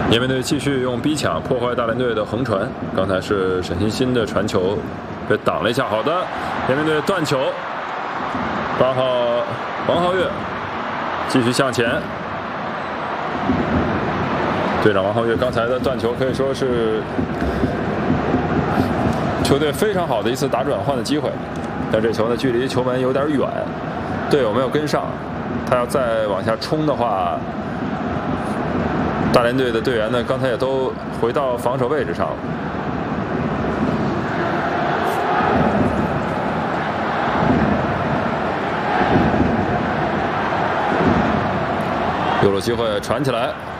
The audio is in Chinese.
延边队继续用逼抢破坏大连队的横传，刚才是沈欣欣的传球被挡了一下，好的，延边队断球，8号王皓月继续向前，队长王皓月刚才的断球可以说是球队非常好的一次打转换的机会，但这球呢距离球门有点远，队友没有跟上，他要再往下冲的话。大连队的队员呢，刚才也都回到防守位置上了。有了机会传起来，